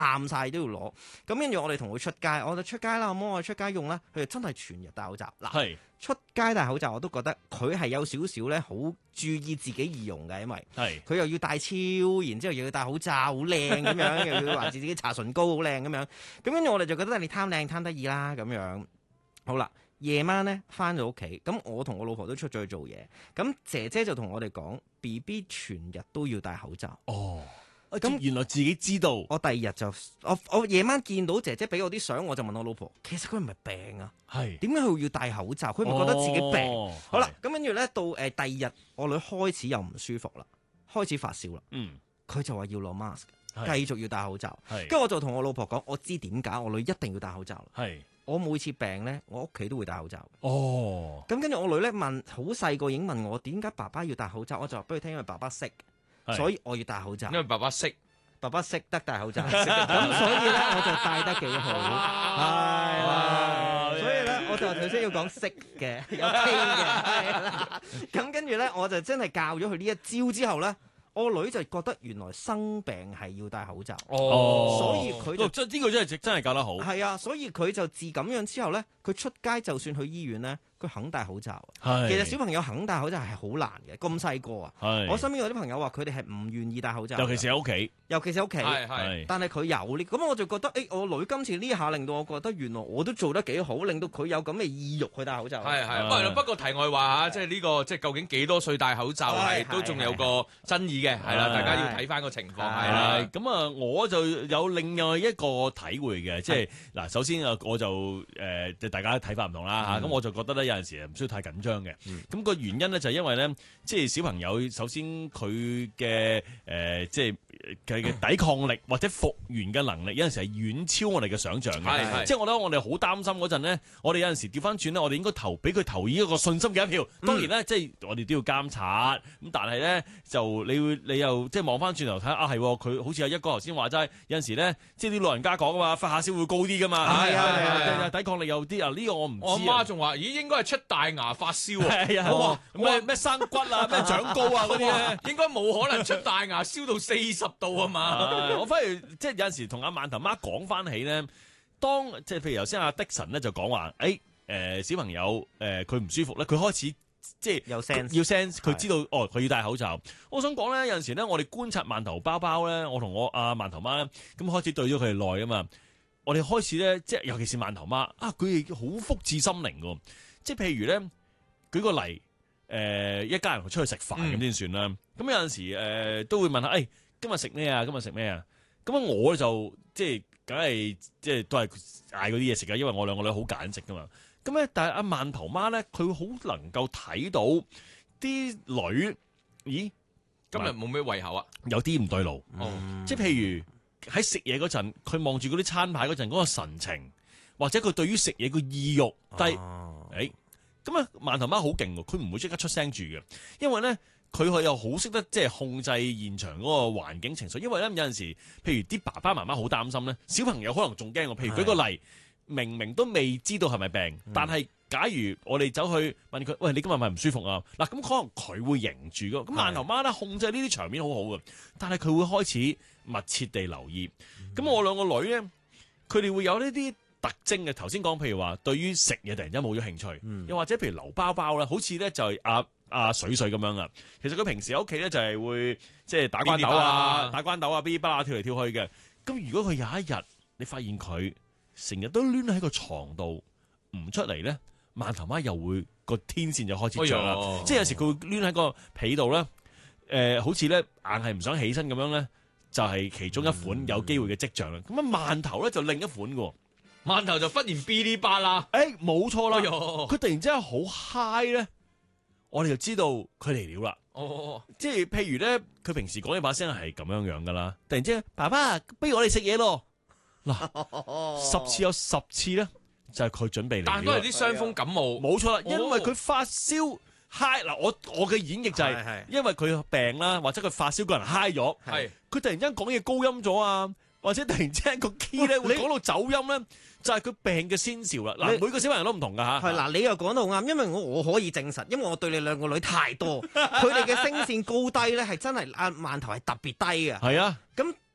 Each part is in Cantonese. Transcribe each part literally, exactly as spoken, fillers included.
啱晒都要攞。咁跟住我哋同佢出街，我就出街啦，咁我哋出街用啦，佢就真係全日戴口罩。嗱， 係出街戴口罩我都覺得佢係有少少咧，好注意自己儀容嘅，因為係佢又要戴超，然之後又要戴口罩，好靚咁樣，又要話自己搽唇膏好靚咁樣。咁跟住我哋就覺得你貪靚貪得意啦咁樣。好啦。夜晚咧翻到屋企，咁我同我老婆都出咗去做嘢，咁姐姐就同我哋講 B B 全日都要戴口罩。 哦，咁原來自己知道。 我第二日就我我夜晚見到姐姐俾我啲相，我就問我老婆，其實佢唔係病啊， 係點解佢要戴口罩？佢唔覺得自己病？ 哦、 好啦，咁跟住咧到誒、呃、第二日，我女開始又唔舒服啦，開始發燒啦， 嗯， 佢就話要攞 mask， 係繼續要戴口罩。 係， 跟住我就同我老婆講，我知點解我女一定要戴口罩。 係。 我每次病咧，我屋企都會戴口罩。 哦， 咁跟住我女咧問，好細個已經問我點解爸爸要戴口罩，我就話俾佢聽，因為爸爸識，所以我要戴口罩。 因為爸爸識， 爸爸識得戴口罩，咁所以咧我就戴得幾好，係啦。所以咧我就頭先要講識嘅，有 K 嘅，係啦。咁跟住咧我就真係教咗佢呢一招之後咧。我女就覺得原來生病係要戴口罩， 哦， 所以佢就真呢個真係真係教得好。 係啊，所以佢就自咁樣之後咧，佢出街就算去醫院咧，佢肯戴口罩。 係， 其實小朋友肯戴口罩係好難嘅，咁細個啊。 係， 我身邊有啲朋友話佢哋係唔願意戴口罩， 尤其是喺屋企， 尤其是喺屋企。 係係， 但係佢有呢，咁我就覺得，誒、欸，我女今次呢下令到我覺得，原來我都做得幾好，令到佢有咁嘅意欲去戴口罩。 係係，不過不過題外話嚇，即係呢個即係究竟幾多歲戴口罩係都仲有個爭議嘅，係啦，大家要睇翻個情況係啦。 咁啊，我就有另外一個體會嘅，即係嗱，首先啊，我就誒，即係大家睇法唔同啦嚇，咁我就覺得咧有陣時唔需要太緊張嘅。咁個原因咧就係因為咧，即係小朋友首先佢嘅誒，即係佢嘅抵抗力或者復原嘅能力有陣時係遠超我哋嘅想像嘅。即係我覺得我哋好擔心嗰陣咧，我哋有陣時調翻轉咧，我哋應該投俾佢投以一個信心嘅一票。當然咧，即係我哋都要監察。咁但係咧，就你會你又即係望翻轉頭睇下啊，係佢好似阿一哥頭先話齋，有陣時咧，即係啲老人家講噶嘛，發下燒會高啲噶嘛。係啊係啊，抵抗力有啲啊，呢個我唔知。 我媽仲話：咦，應該係出大牙發燒啊！ 係啊，哇，咩咩生骨啊，咩長高啊嗰啲咧， 應該冇可能出大牙燒到四十度啊嘛。 我反而即係有陣時同阿饅頭媽講翻起咧，當即係譬如頭先阿的神咧就講話，誒誒小朋友誒佢唔舒服咧，佢開始。即係有 sense， 要 sense，佢知道哦，佢要戴口罩。我想講咧，有陣時咧，我哋觀察饅頭包包咧，我同我阿饅頭媽咧，咁開始對咗佢哋耐啊嘛。我哋開始咧，即係尤其是饅頭媽啊，佢哋好福至心靈噶。即係譬如咧，舉個例，誒、呃、一家人出去食飯咁先算啦。咁、嗯、有陣時誒、呃、都會問下，誒、哎、今日食咩啊？今日食咩啊？咁我就即係梗係即係都係嗌嗰啲嘢食噶，因為我兩個女好揀食噶嘛。咁咧，但係阿饅頭媽咧，佢好能夠睇到啲女，咦， 今日冇咩胃口啊？ 有啲唔對路， 嗯、 即係譬如喺食嘢嗰陣，佢望住嗰啲餐牌嗰陣嗰個神情，或者佢對於食嘢個意欲低，誒、啊，咁啊饅頭媽好勁喎，佢唔會即刻出聲住嘅，因為咧佢佢又好識得即係控制現場嗰個環境情緒，因為咧有陣時，譬如啲爸爸媽媽好擔心咧，小朋友可能仲驚喎，譬如舉個例。明明都未知道係咪病，嗯、但係假如我哋走去問佢，喂，你今日係咪唔舒服啊？嗱，咁可能佢會迎住㗎。咁饅頭媽咧控制呢啲場面好好嘅，但係佢會開始密切地留意。咁、嗯、我兩個女咧，佢哋會有呢啲特徵嘅。頭先講，譬如話對於食嘢突然間冇咗興趣，嗯、又或者譬如留包包啦，好似咧就係阿阿水水咁樣啊。其實佢平時喺屋企咧就係會即係打關鬥啊、打關鬥啊、嗶哩吧啦跳嚟跳去嘅。咁如果佢有一日你發現佢，成日都攣喺個床度唔出嚟咧，饅頭媽又會個天線就開始着啦，哎、即係有時佢會攣喺個被度咧，誒、呃，好似咧硬係唔想起身咁樣咧，就係、是、其中一款有機會嘅跡象啦。咁啊饅頭咧就另一款嘅， 饅頭就忽然嗶哩吧啦， 誒，冇錯啦，佢、哎、突然之間好 high 咧，我哋就知道佢嚟了啦。哦，即係譬如咧，佢平時講嘢把聲係咁樣樣噶啦，突然之間，爸爸，不如我哋食嘢咯。嗱，十次有十次咧，就係、是、佢準備嚟。 但都係啲傷風感冒， 冇錯啦，因為佢發燒嗨嗱，我我嘅演繹就係、是，因為佢病啦，或者佢發燒個人嗨咗，係佢突然間講嘢高音咗啊，或者突然之間個 key 咧會講到走音咧，就係佢病嘅先兆啦。嗱，每個小朋友都唔同噶吓。係嗱， 你又講到啱，因為我我可以證實，因為我對你兩個女太多，佢哋嘅聲線高低咧係真係阿饅頭係特別低嘅。 係啊， 咁。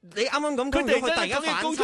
你啱啱咁講， 佢突然如果佢突然間間講嘢高反